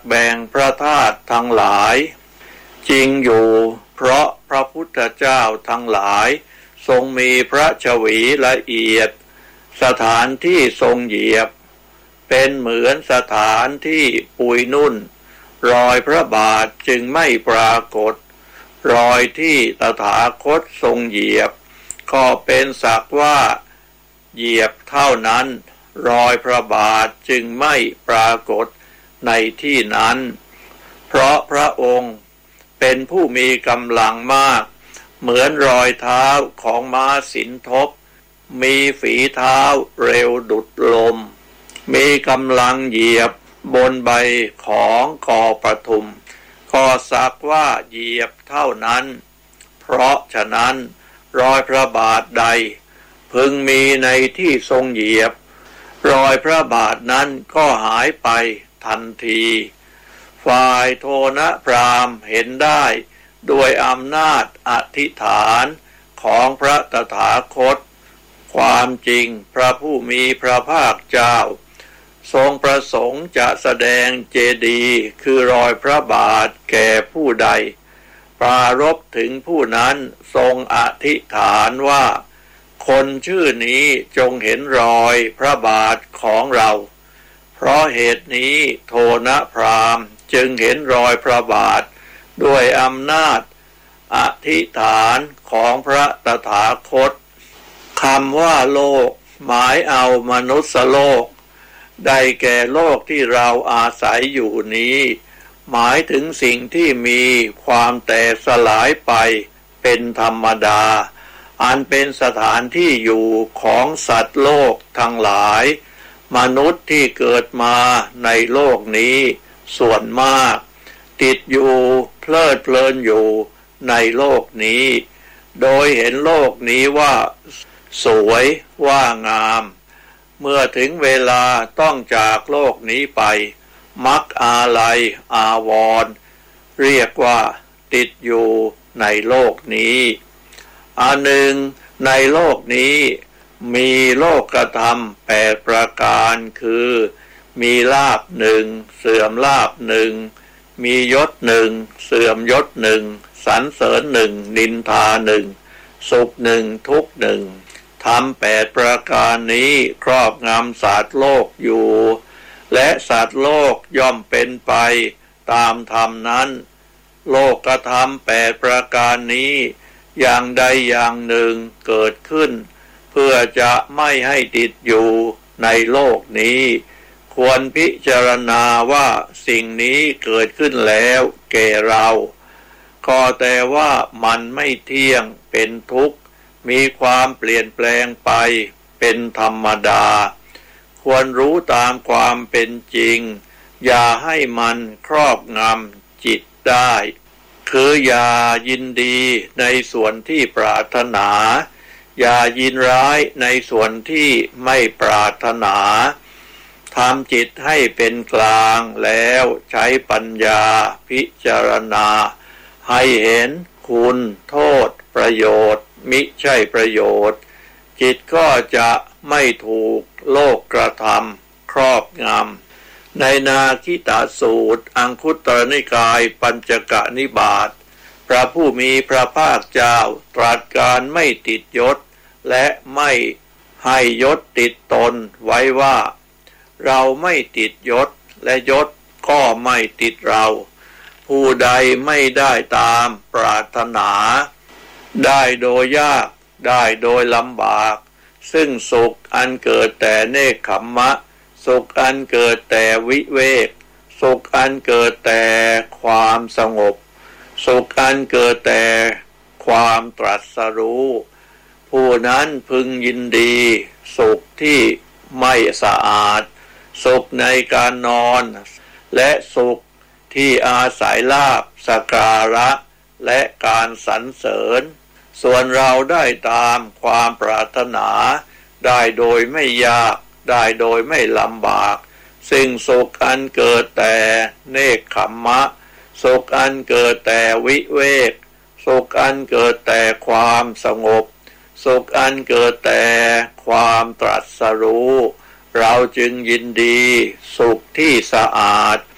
แบ่งพระธาตุทั้งหลายจริงอยู่เพราะพระพุทธเจ้าทั้งหลายทรงมีพระฉวีละเอียดสถานที่ทรงเหยียบเป็นเหมือนสถานที่ปุยนุ่นรอยพระบาทจึงไม่ปรากฏรอยที่ตถาคตทรงเหยียบก็เป็นสักว่าเหยียบเท่านั้นรอยพระบาทจึงไม่ปรากฏในที่นั้นเพราะพระองค์เป็นผู้มีกำลังมากเหมือนรอยเท้าของม้าสินทบมีฝีเท้าเร็วดุจลมมีกำลังเหยียบบนใบของกอประทุมก็สักว่าเหยียบเท่านั้นเพราะฉะนั้นรอยพระบาทใดพึงมีในที่ทรงเหยียบรอยพระบาทนั้นก็หายไปทันทีฝ่ายโทนะพราหมณ์เห็นได้ด้วยอำนาจอธิษฐานของพระตถาคตความจริงพระผู้มีพระภาคเจ้าทรงประสงค์จะแสดงเจดีย์คือรอยพระบาทแก่ผู้ใดปรารภถึงผู้นั้นทรงอธิษฐานว่าคนชื่อนี้จงเห็นรอยพระบาทของเราเพราะเหตุนี้โทนะพราหมณ์จึงเห็นรอยพระบาทด้วยอำนาจอธิษฐานของพระตถาคตคำว่าโลกหมายเอามนุษยโลกได้แก่โลกที่เราอาศัยอยู่นี้หมายถึงสิ่งที่มีความแตกสลายไปเป็นธรรมดาอันเป็นสถานที่อยู่ของสัตว์โลกทั้งหลายมนุษย์ที่เกิดมาในโลกนี้ส่วนมากติดอยู่เพลิดเพลินอยู่ในโลกนี้โดยเห็นโลกนี้ว่าสวยว่างามเมื่อถึงเวลาต้องจากโลกนี้ไปมักอาลัยอาวรณ์เรียกว่าติดอยู่ในโลกนี้อันหนึ่งในโลกนี้มีโลกธรรม8ประการคือมีลาภหนึ่งเสื่อมลาภหนึ่งมียศหนึ่งเสื่อมยศหนึ่งสรรเสริญหนึ่งนินทาหนึ่งสุขหนึ่งทุกข์หนึ่งธรรม8ประการนี้ครอบงำสัตว์โลกอยู่และสัตว์โลกย่อมเป็นไปตามธรรมนั้นโลกธรรม8ประการนี้อย่างใดอย่างหนึ่งเกิดขึ้นเพื่อจะไม่ให้ติดอยู่ในโลกนี้ควรพิจารณาว่าสิ่งนี้เกิดขึ้นแล้วแก่เราก็แต่ว่ามันไม่เที่ยงเป็นทุกข์มีความเปลี่ยนแปลงไปเป็นธรรมดาควรรู้ตามความเป็นจริงอย่าให้มันครอบงำจิตได้คืออย่ายินดีในส่วนที่ปรารถนาอย่ายินร้ายในส่วนที่ไม่ปรารถนาทำจิตให้เป็นกลางแล้วใช้ปัญญาพิจารณาให้เห็นคุณโทษประโยชน์มิใช่ประโยชน์จิตก็จะไม่ถูกโลกกระทำครอบงำในนาคิตสูตรอังคุตรนิกายปัญจกนิบาตพระผู้มีพระภาคเจ้าตรัสการไม่ติดยศและไม่ให้ยศติดตนไว้ว่าเราไม่ติดยศและยศก็ไม่ติดเราผู้ใดไม่ได้ตามปรารถนาได้โดยยากได้โดยลำบากซึ่งสุขอันเกิดแต่เนกขัมมะสุขอันเกิดแต่วิเวกสุขอันเกิดแต่ความสงบสุขอันเกิดแต่ความตรัสรู้ผู้นั้นพึงยินดีสุขที่ไม่สะอาดสุขในการนอนและสุขที่อาศัยลาภสักการะและการสรรเสริญส่วนเราได้ตามความปรารถนาได้โดยไม่ยากได้โดยไม่ลำบากสิ่งสุขอันเกิดแต่เนกขัมมะสุขอันเกิดแต่วิเวกสุขอันเกิดแต่ความสงบสุขอันเกิดแต่ความตรัสรู้เราจึงยินดีสุขที่สะอาด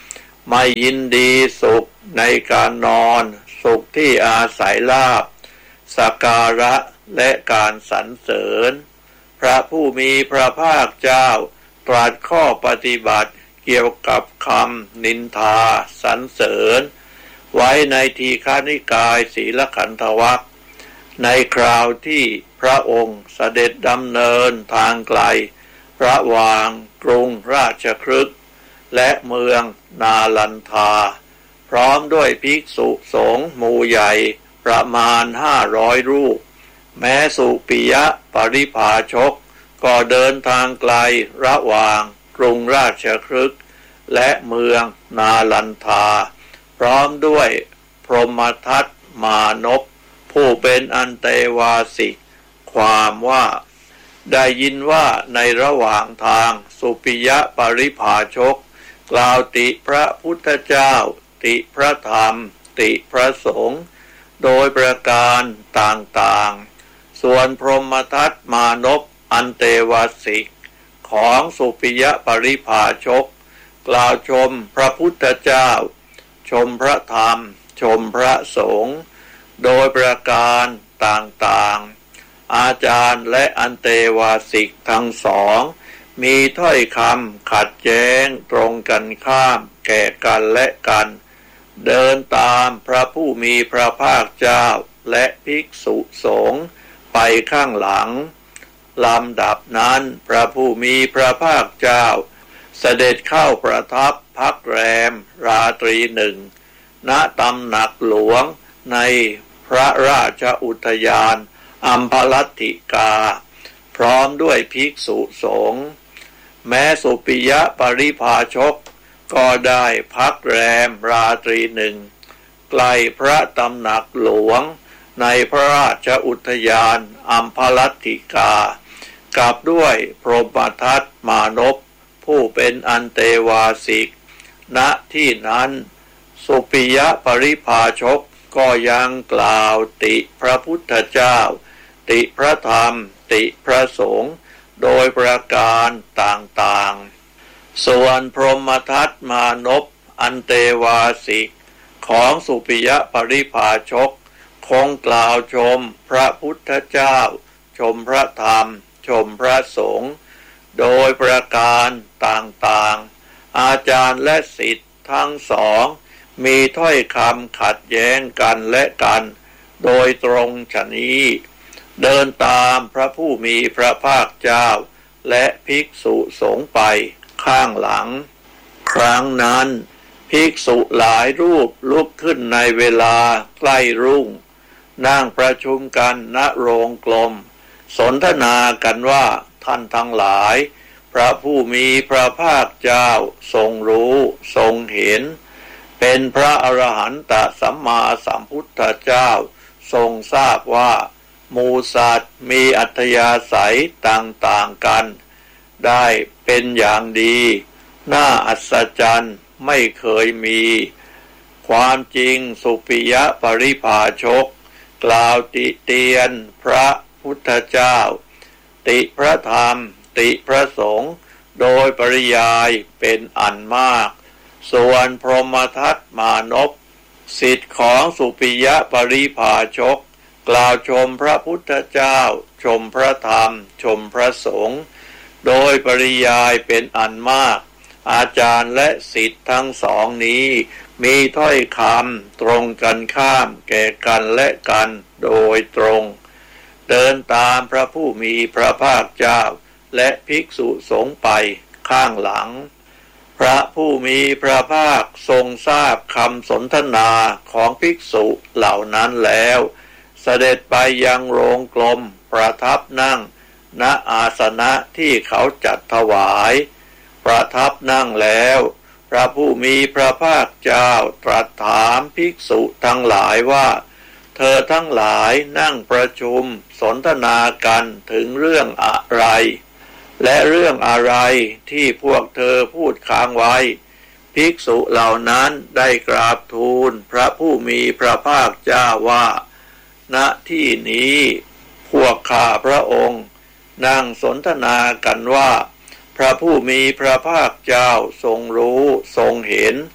ไม่ยินดีสุขในการนอนสุขที่อาศัยลาภสักการะและการสรรเสริญพระผู้มีพระภาคเจ้าตรัสข้อปฏิบัติเกี่ยวกับคำนินทาสรรเสริญไว้ในทีฆนิกายศีลขันธวรรคในคราวที่พระองค์เสด็จดำเนินทางไกลระหว่างกรุงราชคฤห์และเมืองนาลันทาพร้อมด้วยภิกษุสงฆ์หมู่ใหญ่ประมาณ500 รูปแม้สุปิยะปริภาชกก็เดินทางไกลระหว่างกรุงราชคฤห์และเมืองนาลันทาพร้อมด้วยพรหมทัตมานพผู้เป็นอันเตวาสิกความว่าได้ยินว่าในระหว่างทางสุปิยะปริภาชกกล่าวติพระพุทธเจ้าติพระธรรมติพระสงฆ์โดยประการต่างๆส่วนพรหมทัตมานพอันเตวาสิกของสุปิยะปริภาชกกล่าวชมพระพุทธเจ้าชมพระธรรมชมพระสงฆ์โดยประการต่างๆอาจารย์และอันเตวาสิกทั้งสองมีถ้อยคำขัดแย้งตรงกันข้ามแก่กันและกันเดินตามพระผู้มีพระภาคเจ้าและภิกษุสงฆ์ไปข้างหลังลำดับนั้นพระผู้มีพระภาคเจ้าเสด็จเข้าประทับพักแรมราตรีหนึ่งณตำหนักหลวงในพระราชอุทยานอัมพลัตติกาพร้อมด้วยภิกษุสงฆ์แม้สุปิยะปริภาชกก็ได้พักแรมราตรีหนึ่งใกล้พระตำหนักหลวงในพระราชอุทยานอัมพลัตติกากับด้วยพรหมทัตมานพผู้เป็นอันเตวาสิกณที่นั้นสุปิยะปริภาชกก็ยังกล่าวติพระพุทธเจ้าติพระธรรมติพระสงฆ์โดยประการต่างๆส่วนพรหมทัตมานพอันเตวาสิกของสุปิยะปริภาชกคงกล่าวชมพระพุทธเจ้าชมพระธรรมชมพระสงฆ์โดยประการต่างๆอาจารย์และศิษย์ทั้งสองมีถ้อยคำขัดแย้งกันและกันโดยตรงฉะนี้เดินตามพระผู้มีพระภาคเจ้าและภิกษุสงฆ์ไปข้างหลังครั้งนั้นภิกษุหลายรูปลุกขึ้นในเวลาใกล้รุ่งนั่งประชุมกันณโรงกลมสนทนากันว่าท่านทั้งหลายพระผู้มีพระภาคเจ้าทรงรู้ทรงเห็นเป็นพระอรหันตสัมมาสัมพุทธเจ้าทรงทราบว่าหมู่สัตว์มีอัธยาศัยต่างๆกันได้เป็นอย่างดีน่าอัศจรรย์ไม่เคยมีความจริงสุปิยะปริภาชกกล่าวติเตียนพระพุทธเจ้าติพระธรรมติพระสงฆ์โดยปริยายเป็นอันมากส่วนพรหมทัตมานพศิษย์ของสุปิยะปริภาชกกล่าวชมพระพุทธเจ้าชมพระธรรมชมพระสงฆ์โดยปริยายเป็นอันมากอาจารย์และศิษย์ทั้งสองนี้มีถ้อยคำตรงกันข้ามแก่กันและกันโดยตรงเดินตามพระผู้มีพระภาคเจ้าและภิกษุสงฆ์ไปข้างหลังพระผู้มีพระภาคทรงทราบคำสนทนาของภิกษุเหล่านั้นแล้วเสด็จไปยังโรงกลมประทับนั่งณอาสนะที่เขาจัดถวายประทับนั่งแล้วพระผู้มีพระภาคเจ้าตรัสถามภิกษุทั้งหลายว่าเธอทั้งหลายนั่งประชุมสนทนากันถึงเรื่องอะไรและเรื่องอะไรที่พวกเธอพูดค้างไว้ภิกษุเหล่านั้นได้กราบทูลพระผู้มีพระภาคเจ้าว่าณที่นี้พวกข้าพระองค์นั่งสนทนากันว่าพระผู้มีพระภาคเจ้าทรงรู้ทรงเห็น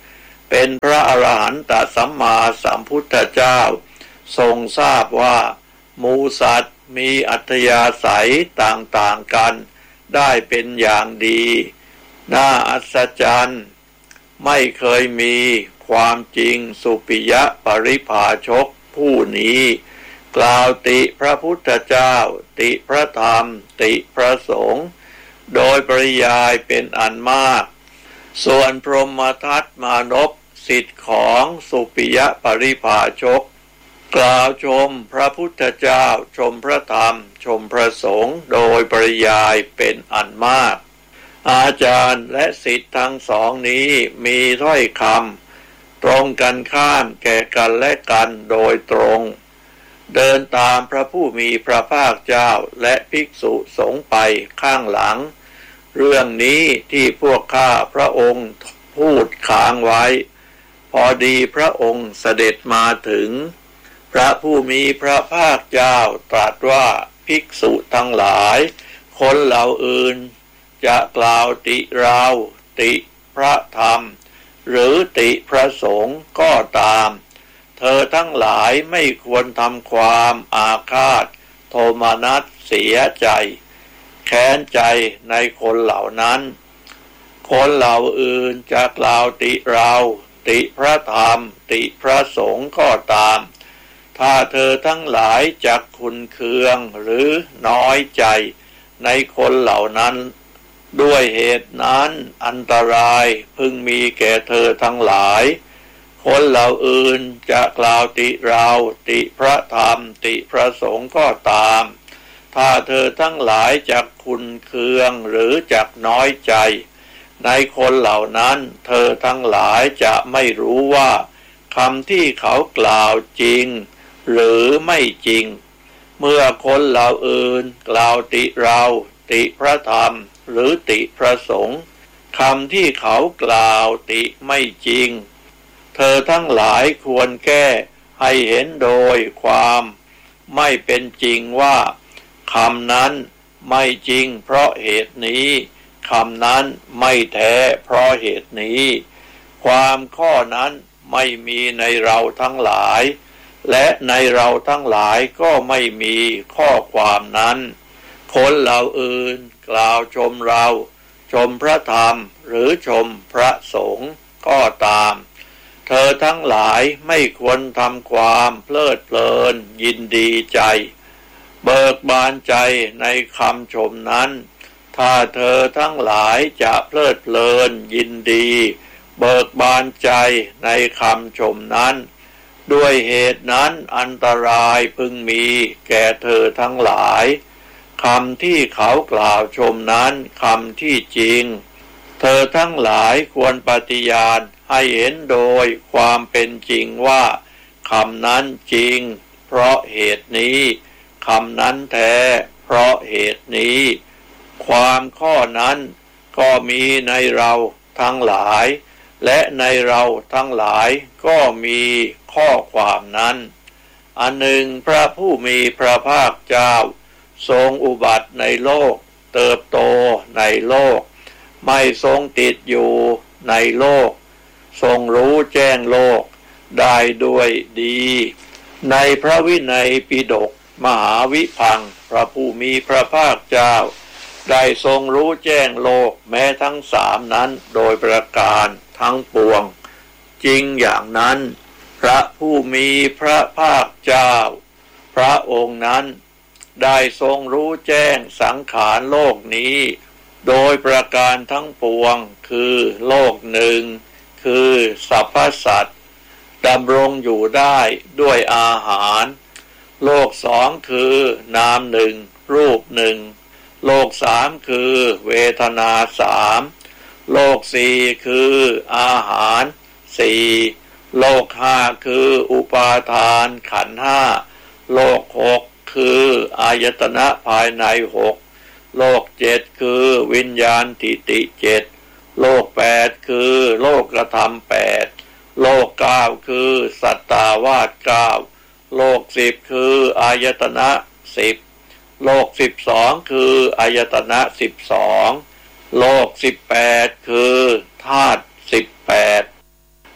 เป็นพระอรหันตสัมมาสัมพุทธเจ้าทรงทราบว่าหมู่สัตว์มีอัธยาศัยต่างๆกันได้เป็นอย่างดีน่าอัศจรรย์ไม่เคยมีความจริงสุปิยะปริภาชกผู้นี้กล่าวติพระพุทธเจ้าติพระธรรมติพระสงฆ์โดยปริยายเป็นอันมากส่วนพรหมทัตมานพศิษย์ของสุปิยะปริภาชกกล่าวชมพระพุทธเจ้าชมพระธรรมชมพระสงฆ์โดยปริยายเป็นอันมากอาจารย์และศิษย์ทั้งสองนี้มีถ้อยคำตรงกันข้ามแก่กันและกันโดยตรงเดินตามพระผู้มีพระภาคเจ้าและภิกษุสงฆ์ไปข้างหลังเรื่องนี้ที่พวกข้าพระองค์พูดค้างไว้พอดีพระองค์เสด็จมาถึงพระผู้มีพระภาคเจ้าตรัสว่าภิกษุทั้งหลายคนเหล่าอื่นจะกล่าวติเราติพระธรรมหรือติพระสงฆ์ก็ตามเธอทั้งหลายไม่ควรทำความอาฆาตโทมนัสเสียใจแค้นใจในคนเหล่านั้นคนเหล่าอื่นจะกล่าวติเราติพระธรรมติพระสงฆ์ก็ตามถ้าเธอทั้งหลายจักขุ่นเคืองหรือน้อยใจในคนเหล่านั้นด้วยเหตุนั้นอันตรายพึงมีแก่เธอทั้งหลายคนเหล่าอื่นจะกล่าวติเราติพระธรรมติพระสงฆ์ก็ตามถ้าเธอทั้งหลายจักขุ่นเคืองหรือจักน้อยใจในคนเหล่านั้นเธอทั้งหลายจะไม่รู้ว่าคำที่เขากล่าวจริงหรือไม่จริงเมื่อคนเหล่าอื่นกล่าวติเราติพระธรรมหรือติพระสงฆ์คำที่เขากล่าวติไม่จริงเธอทั้งหลายควรแก้ให้เห็นโดยความไม่เป็นจริงว่าคำนั้นไม่จริงเพราะเหตุนี้คำนั้นไม่แท้เพราะเหตุนี้ความข้อนั้นไม่มีในเราทั้งหลายและในเราทั้งหลายก็ไม่มีข้อความนั้นคนเหล่าอื่นกล่าวชมเราชมพระธรรมหรือชมพระสงฆ์ก็ตามเธอทั้งหลายไม่ควรทำความเพลิดเพลินยินดีใจเบิกบานใจในคำชมนั้นถ้าเธอทั้งหลายจะเพลิดเพลินยินดีเบิกบานใจในคำชมนั้นด้วยเหตุนั้นอันตรายพึงมีแก่เธอทั้งหลายคำที่เขากล่าวชมนั้นคำที่จริงเธอทั้งหลายควรปฏิญาณให้เห็นโดยความเป็นจริงว่าคำนั้นจริงเพราะเหตุนี้คำนั้นแท้เพราะเหตุนี้ความข้อนั้นก็มีในเราทั้งหลายและในเราทั้งหลายก็มีข้อความนั้นอันหนึ่งพระผู้มีพระภาคเจ้าทรงอุบัติในโลกเติบโตในโลกไม่ทรงติดอยู่ในโลกทรงรู้แจ้งโลกได้ด้วยดีในพระวินัยปิฎกมหาวิพังค์พระผู้มีพระภาคเจ้าได้ทรงรู้แจ้งโลกแม้ทั้งสามนั้นโดยประการทั้งปวงจริงอย่างนั้นพระผู้มีพระภาคเจ้าพระองค์นั้นได้ทรงรู้แจ้งสังขารโลกนี้โดยประการทั้งปวงคือโลกหนึ่งคือสรรพสัตว์ดำรงอยู่ได้ด้วยอาหารโลกสองคือนามหนึ่งรูปหนึ่งโลกสามคือเวทนาสามโลกสี่คืออาหารสี่โลกห้าคืออุปาทานขันธ์ห้าโลกหกคืออายตนะภายในหกโลกเจ็ดคือวิญญาณทิฏฐิเจ็ดโลกแปดคือโลกธรรมแปดโลกเก้าคือสัตตาวาสเก้าโลกสิบคืออายตนะสิบโลก12คืออายตนะ12โลก18คือธาตุ18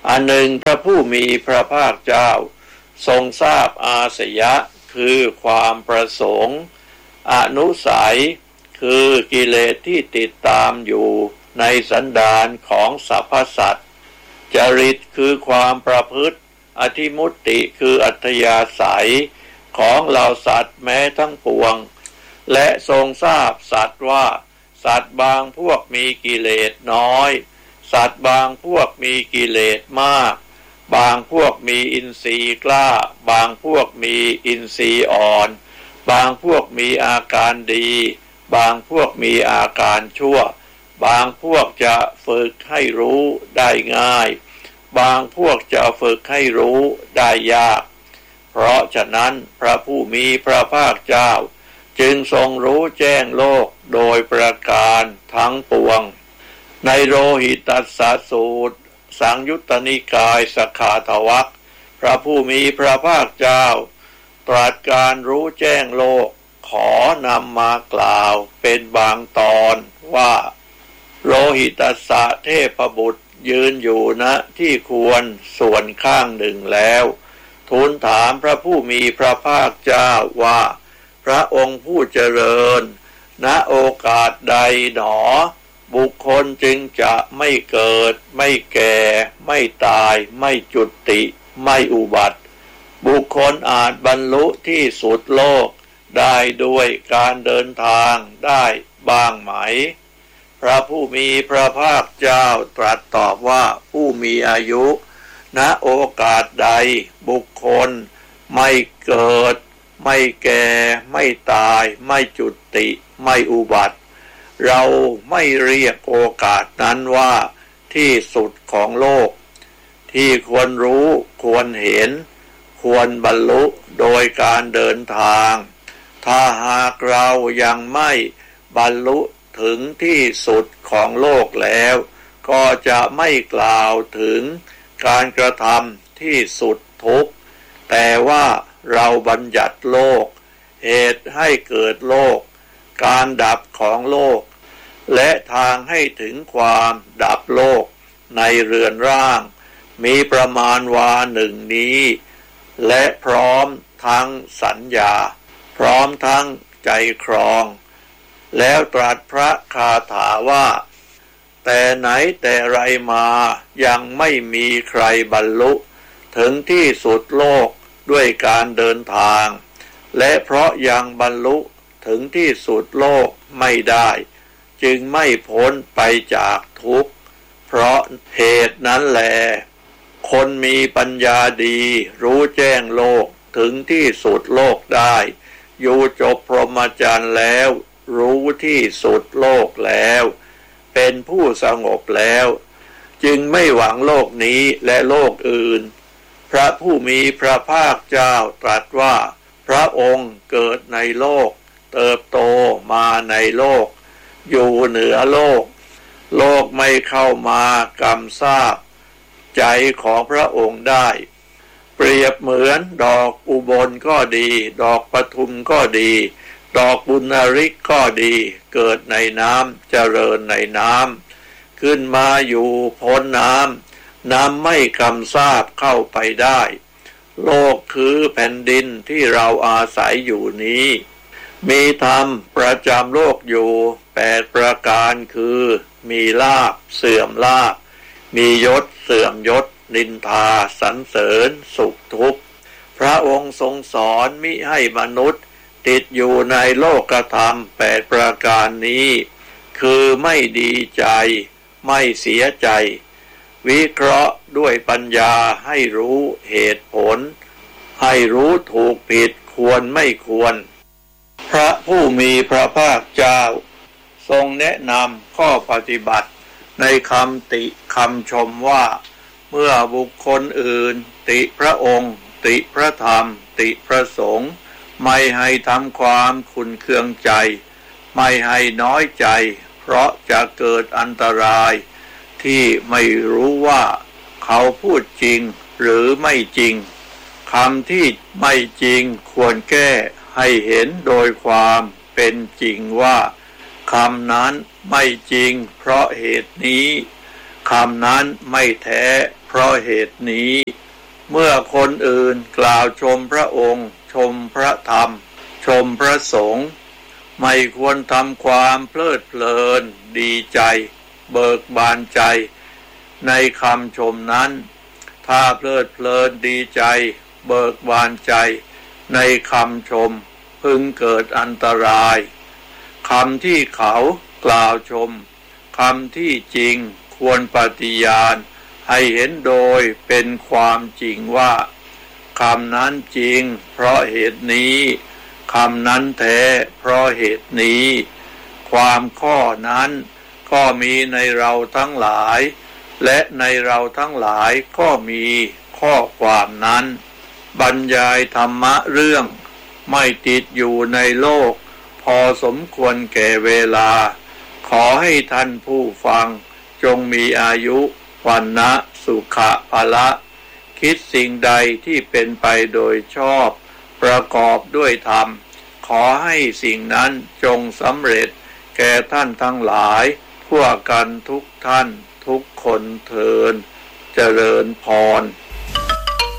อันหนึ่งพระผู้มีพระภาคเจ้าทรงทราบอาสยะคือความประสงค์อนุสัยคือกิเลสที่ติดตามอยู่ในสันดานของสรรพสัตว์จริตคือความประพฤติอธิมุตติคืออัธยาศัยของเหล่าสัตว์แม้ทั้งปวงและทรงทราบสัตว์ว่าสัตว์บางพวกมีกิเลสน้อยสัตว์บางพวกมีกิเลสมากบางพวกมีอินทรีย์กล้าบางพวกมีอินทรีย์อ่อนบางพวกมีอาการดีบางพวกมีอาการชั่วบางพวกจะฝึกให้รู้ได้ง่ายบางพวกจะฝึกให้รู้ได้ยากเพราะฉะนั้นพระผู้มีพระภาคเจ้าจึงทรงรู้แจ้งโลกโดยประการทั้งปวงในโรหิตัสสสูตรสังยุตตนิกายสขาทวัคพระผู้มีพระภาคเจ้าตรัสการรู้แจ้งโลกขอนำมากล่าวเป็นบางตอนว่าโรหิตัสสะเทพบุตรยืนอยู่ณที่ควรส่วนข้างหนึ่งแล้วทูลถามพระผู้มีพระภาคเจ้าว่าพระองค์ผู้เจริญณโอกาสใดหนอบุคคลจึงจะไม่เกิดไม่แก่ไม่ตายไม่จุติไม่อุบัติบุคคลอาจบรรลุที่สุดโลกได้ด้วยการเดินทางได้บ้างไหมพระผู้มีพระภาคเจ้าตรัสตอบว่าผู้มีอายุณโอกาสใดบุคคลไม่เกิดไม่แก่ไม่ตายไม่จุติไม่อุบัติเราไม่เรียกโอกาสนั้นว่าที่สุดของโลกที่ควรรู้ควรเห็นควรบรรลุโดยการเดินทางถ้าหากเรายังไม่บรรลุถึงที่สุดของโลกแล้วก็จะไม่กล่าวถึงการกระทำที่สุดทุกข์แต่ว่าเราบัญญัติโลกเหตุให้เกิดโลกการดับของโลกและทางให้ถึงความดับโลกในเรือนร่างมีประมาณวาหนึ่งนี้และพร้อมทั้งสัญญาพร้อมทั้งใจครองแล้วตรัสพระคาถาว่าแต่ไหนแต่ไรมายังไม่มีใครบรรลุถึงที่สุดโลกด้วยการเดินทางและเพราะยังบรรลุถึงที่สุดโลกไม่ได้จึงไม่พ้นไปจากทุกข์เพราะเหตุนั้นแลคนมีปัญญาดีรู้แจ้งโลกถึงที่สุดโลกได้อยู่จบพรหมจรรย์แล้วรู้ที่สุดโลกแล้วเป็นผู้สงบแล้วจึงไม่หวังโลกนี้และโลกอื่นพระผู้มีพระภาคเจ้าตรัสว่าพระองค์เกิดในโลกเติบโตมาในโลกอยู่เหนือโลกโลกไม่เข้ามากำซาบใจของพระองค์ได้เปรียบเหมือนดอกอุบลก็ดีดอกปทุมก็ดีดอกบุญริกก็ดีเกิดในน้ำเจริญในน้ำขึ้นมาอยู่พ้นน้ำไม่กำซาบเข้าไปได้โลกคือแผ่นดินที่เราอาศัยอยู่นี้มีธรรมประจำโลกอยู่8ประการคือมีลาภเสื่อมลาภมียศเสื่อมยศนินทาสรรเสริญสุขทุกข์พระองค์ทรงสอนมิให้มนุษย์ติดอยู่ในโลกธรรม8ประการนี้คือไม่ดีใจไม่เสียใจวิเคราะห์ด้วยปัญญาให้รู้เหตุผลให้รู้ถูกผิดควรไม่ควรพระผู้มีพระภาคเจ้าทรงแนะนำข้อปฏิบัติในคำติคำชมว่าเมื่อบุคคลอื่นติพระองค์ติพระธรรมติพระสงฆ์ไม่ให้ทำความขุ่นเคืองใจไม่ให้น้อยใจเพราะจะเกิดอันตรายที่ไม่รู้ว่าเขาพูดจริงหรือไม่จริงคำที่ไม่จริงควรแก้ให้เห็นโดยความเป็นจริงว่าคำนั้นไม่จริงเพราะเหตุนี้คำนั้นไม่แท้เพเพราะเหตุนี้เมื่อคนอื่นกล่าวชมพระองค์ชมพระธรรมชมพระสงฆ์ไม่ควรทำความเพลิดเพลินดีใจเบิกบานใจในคำชมนั้นถ้าเพลิดเพลินดีใจเบิกบานใจในคำชมพึงเกิดอันตรายคำที่เขากล่าวชมคำที่จริงควรปฏิญาณให้เห็นโดยเป็นความจริงว่าคำนั้นจริงเพราะเหตุนี้คำนั้นแท้เพราะเหตุนี้ความข้อนั้นก็มีในเราทั้งหลายและในเราทั้งหลายก็มีข้อความนั้นบรรยายธรรมะเรื่องไม่ติดอยู่ในโลกพอสมควรแก่เวลาขอให้ท่านผู้ฟังจงมีอายุวันนะสุขะภละคิดสิ่งใดที่เป็นไปโดยชอบประกอบด้วยธรรมขอให้สิ่งนั้นจงสำเร็จแก่ท่านทั้งหลายทั่วกันทุกท่านทุกคนเทอญเจริญพร